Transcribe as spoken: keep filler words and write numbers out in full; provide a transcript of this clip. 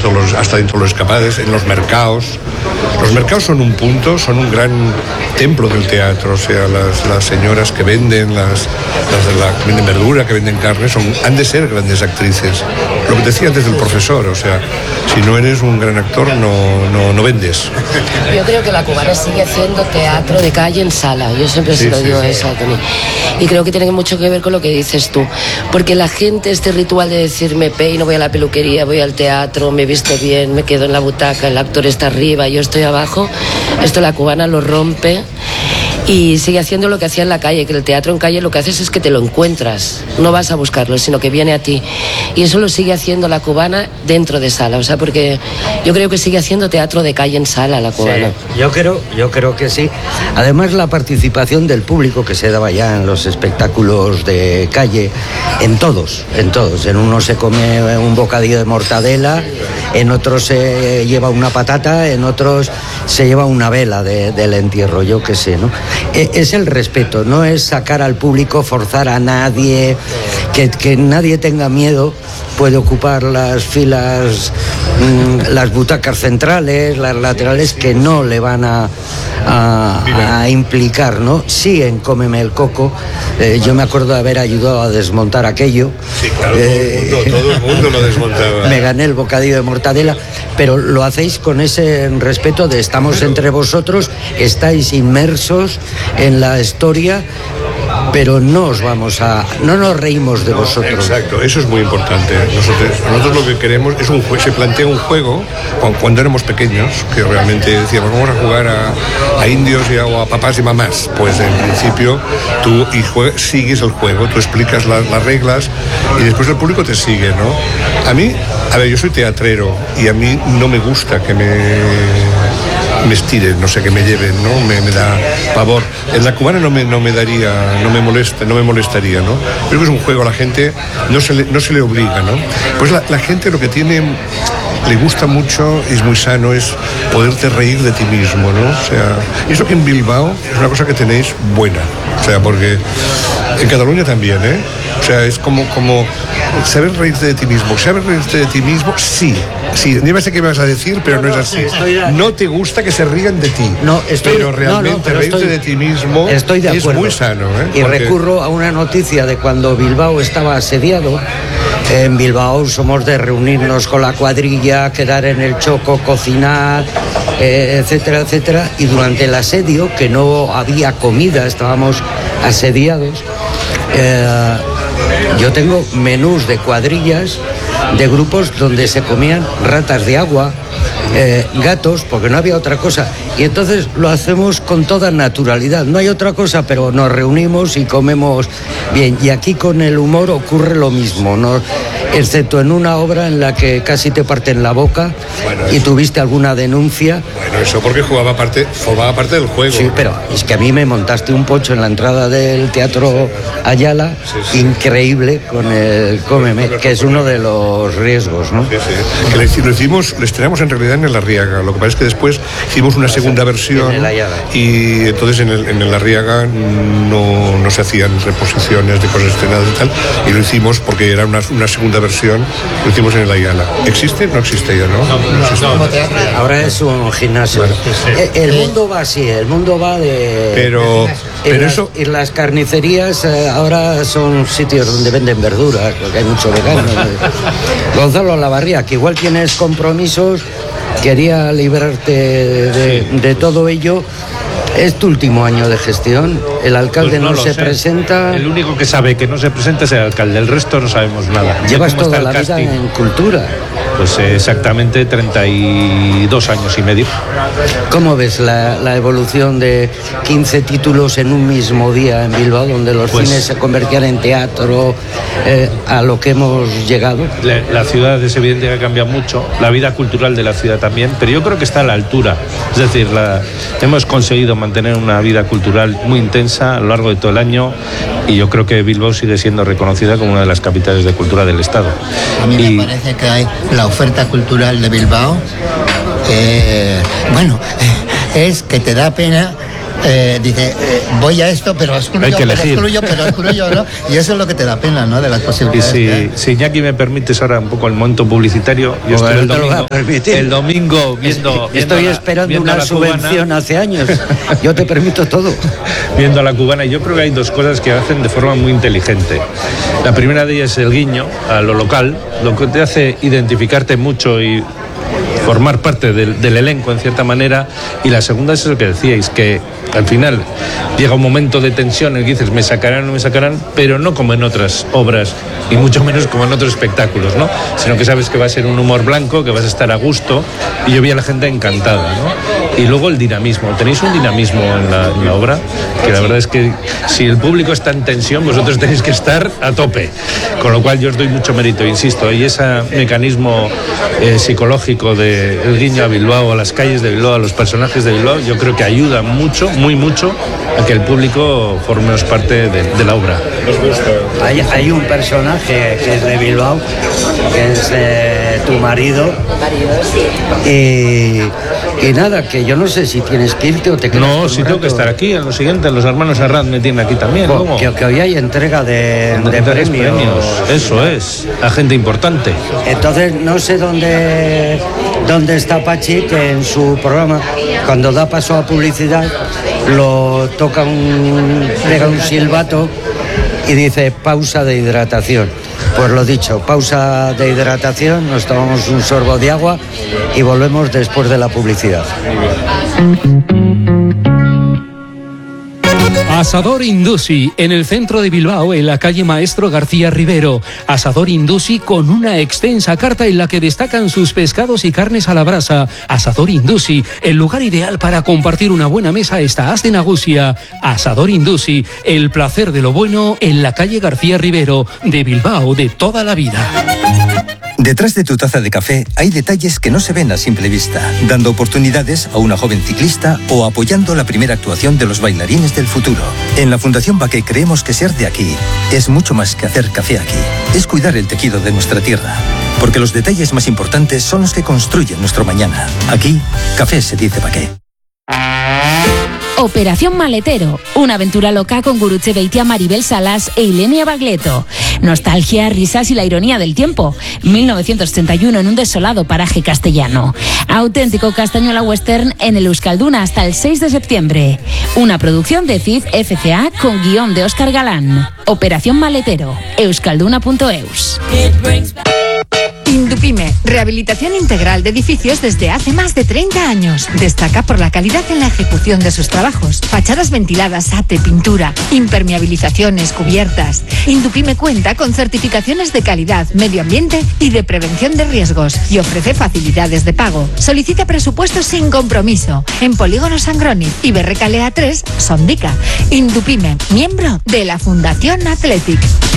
todos los, hasta dentro de los escapades, en los mercados. Los mercados son un punto, son un gran templo del teatro, o sea, las, las señoras que venden, las, las de la, que venden verdura, que venden carne, son, han de ser grandes actrices. Lo que decía antes del profesor, o sea, si no eres un gran actor, no, no, no vendes. Yo creo que la cubana sigue haciendo teatro de calle en sala, yo siempre sí, se lo sí, digo sí. eso a Tony. Y creo que tiene mucho que ver con lo que dices tú, porque la gente, este ritual de decir me peino, voy a la peluquería, voy al teatro, me visto bien, me quedo en la butaca, el actor está arriba, yo estoy abajo, esto la cubana lo rompe y sigue haciendo lo que hacía en la calle, que el teatro en calle lo que haces es que te lo encuentras, no vas a buscarlo, sino que viene a ti. Y eso lo sigue haciendo la cubana dentro de sala, o sea, porque yo creo que sigue haciendo teatro de calle en sala la cubana. Sí, yo creo, yo creo que sí. Además, la participación del público que se daba ya en los espectáculos de calle, en todos, en todos. En uno se come un bocadillo de mortadela, en otros se lleva una patata, en otros se lleva una vela de, del entierro, yo qué sé, ¿no? Es el respeto, no es sacar al público, forzar a nadie, que, que nadie tenga miedo, puede ocupar las filas, mmm, las butacas centrales, las laterales, que no le van a, a, a implicar, ¿no? Sí, en Cómeme el Coco, eh, yo me acuerdo de haber ayudado a desmontar aquello. Sí, claro, eh, todo, el mundo, todo el mundo lo desmontaba. Me gané el bocadillo de mortadela, pero lo hacéis con ese respeto de estamos entre vosotros, estáis inmersos en la historia, pero no os vamos a, no nos reímos de vosotros. Exacto, eso es muy importante. Nosotros, nosotros lo que queremos es un juego, se plantea un juego cuando, cuando éramos pequeños, que realmente decíamos vamos a jugar a, a indios y a, o a papás y mamás. Pues en principio tú y jue, sigues el juego, tú explicas la, las reglas y después el público te sigue, ¿no? A mí, a ver, yo soy teatrero y a mí no me gusta que me me estiren, no sé, que me lleven, ¿no? Me, me da pavor. En la cubana no me, no me daría, no me molesta, no me molestaría, ¿no? Creo que es un juego, a la gente no se le, no se le obliga, ¿no? Pues la, la gente lo que tiene, le gusta mucho, es muy sano, es poderte reír de ti mismo, ¿no? O sea, y eso que en Bilbao es una cosa que tenéis buena, o sea, porque en Cataluña también, ¿eh? O sea, es como, como saber reírte de ti mismo. Saber reírte de ti mismo, sí. Sí, no sé qué me vas a decir, pero no, no, no es así. No te gusta que se rían de ti. No, estoy, pero realmente no, no, pero reírte estoy, de ti mismo estoy de es muy sano, ¿eh? Y porque... recurro a una noticia de cuando Bilbao estaba asediado. En Bilbao somos de reunirnos con la cuadrilla, quedar en el choco, cocinar, eh, etcétera, etcétera. Y durante el asedio, que no había comida, estábamos asediados, eh, yo tengo menús de cuadrillas, de grupos donde se comían ratas de agua, eh, gatos, porque no había otra cosa. Y entonces lo hacemos con toda naturalidad. No hay otra cosa, pero nos reunimos y comemos bien. Y aquí con el humor ocurre lo mismo, ¿no? Excepto en una obra en la que casi te parten la boca, bueno, y tuviste alguna denuncia. Bueno, eso porque jugaba parte, formaba parte del juego. Sí, pero es que a mí me montaste un pocho en la entrada del Teatro Ayala, sí, sí. Increíble, con el Cómeme, que es uno de los riesgos, ¿no? Sí, sí. Que le, lo hicimos, lo estrenamos en realidad en el Arriaga. Lo que pasa es que después hicimos una segunda versión en el Ayala. Y entonces en el, en el Arriaga no, no se hacían reposiciones de cosas estrenadas y tal, y lo hicimos porque era una, una segunda versión, lo hicimos en el Ayala. ¿Existe? No existe ya, ¿no? No, no, existe. no. Ahora es un gimnasio. Bueno, sí. El mundo va así, el mundo va de... Pero, y pero las, eso... Y las carnicerías eh, ahora son sitios donde venden verduras, porque hay mucho vegano. Gonzalo Olavarría, que igual tienes compromisos, quería librarte de, de, de todo ello. Es tu último año de gestión, el alcalde pues no, no se sé. presenta... El único que sabe que no se presenta es el alcalde, el resto no sabemos nada. Llevas toda la vida en cultura. Pues eh, exactamente treinta y dos años y medio. ¿Cómo ves la, la evolución de quince títulos en un mismo día en Bilbao, donde los pues, cines se convertían en teatro, eh, a lo que hemos llegado? La, la ciudad es evidente que ha cambiado mucho, la vida cultural de la ciudad también, pero yo creo que está a la altura. Es decir, la, hemos conseguido mantener una vida cultural muy intensa a lo largo de todo el año y yo creo que Bilbao sigue siendo reconocida como una de las capitales de cultura del Estado. A mí y, me parece que hay la oferta cultural de Bilbao, eh, bueno, es que te da pena eh, dice, eh, voy a esto, pero excluyo, Hay que pero elegir. excluyo, pero excluyo, ¿no? Y eso es lo que te da pena, ¿no? De las Y posibilidades. si, que hay. si Iñaki me permites ahora un poco el momento publicitario, yo Joder, estoy el no te lo voy a domingo, permitir. el domingo viendo, viendo Estoy la- esperando viendo una la cubana, subvención hace años. Yo te permito todo. viendo a la cubana, y yo creo que hay dos cosas que hacen de forma muy inteligente. La primera de ellas es el guiño a lo local, lo que te hace identificarte mucho y formar parte del, del elenco en cierta manera, y la segunda es eso que decíais, que al final llega un momento de tensión en el que dices, me sacarán o no me sacarán, pero no como en otras obras y mucho menos como en otros espectáculos, ¿no? Sino que sabes que va a ser un humor blanco, que vas a estar a gusto, y yo vi a la gente encantada, ¿no? Y luego el dinamismo, tenéis un dinamismo en la, en la obra, que la verdad es que si el público está en tensión, vosotros tenéis que estar a tope, con lo cual yo os doy mucho mérito, insisto, y ese mecanismo eh, psicológico de el guiño a Bilbao, a las calles de Bilbao, a los personajes de Bilbao, yo creo que ayuda mucho, muy mucho, a que el público formemos parte de, de la obra. Hay, hay un personaje que es de Bilbao, que es eh, tu marido. Y, y nada, que yo no sé si tienes que irte o te quedas. No, por si un tengo que rato. estar aquí, en lo siguiente, los hermanos Arrad me tienen aquí también. Jo, ¿Cómo? que, que hoy hay entrega de, de Tres premios. Eso es, a gente importante. Entonces no sé dónde, dónde está Pachi, que en su programa, cuando da paso a publicidad, lo toca un, pega un silbato y dice pausa de hidratación. Pues lo dicho, pausa de hidratación, nos tomamos un sorbo de agua y volvemos después de la publicidad. Asador Indusi, en el centro de Bilbao, en la calle Maestro García Rivero. Asador Indusi con una extensa carta en la que destacan sus pescados y carnes a la brasa. Asador Indusi, el lugar ideal para compartir una buena mesa está As de Nagusia. Asador Indusi, el placer de lo bueno en la calle García Rivero, de Bilbao de toda la vida. Detrás de tu taza de café hay detalles que no se ven a simple vista, dando oportunidades a una joven ciclista o apoyando la primera actuación de los bailarines del futuro. En la Fundación Baqué creemos que ser de aquí es mucho más que hacer café aquí. Es cuidar el tejido de nuestra tierra, porque los detalles más importantes son los que construyen nuestro mañana. Aquí, café se dice Baqué. Operación Maletero, una aventura loca con Gurutze Beitia, Maribel Salas e Ilenia Bagleto. Nostalgia, risas y la ironía del tiempo. mil novecientos treinta y uno en un desolado paraje castellano. Auténtico castañuela western en el Euskalduna hasta el seis de septiembre. Una producción de C I F F C A con guión de Óscar Galán. Operación Maletero, euskalduna punto eus. Indupime, rehabilitación integral de edificios desde hace más de treinta años. Destaca por la calidad en la ejecución de sus trabajos. Fachadas ventiladas, ate, pintura, impermeabilizaciones, cubiertas. Indupime cuenta con certificaciones de calidad, medio ambiente y de prevención de riesgos y ofrece facilidades de pago. Solicita presupuestos sin compromiso en Polígono Sangroniz y Berrecalea tres, Sondica. Indupime, miembro de la Fundación Athletic.